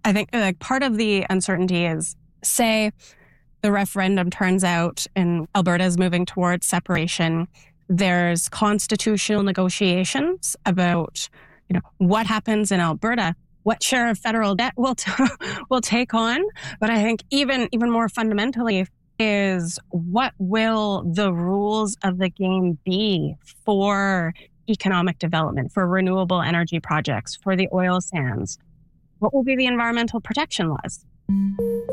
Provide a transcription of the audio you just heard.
I think like part of the uncertainty is, say the referendum turns out and Alberta is moving towards separation. There's constitutional negotiations about, what happens in Alberta, what share of federal debt we'll take on. But I think even more fundamentally is, what will the rules of the game be for economic development, for renewable energy projects, for the oil sands? What will be the environmental protection laws?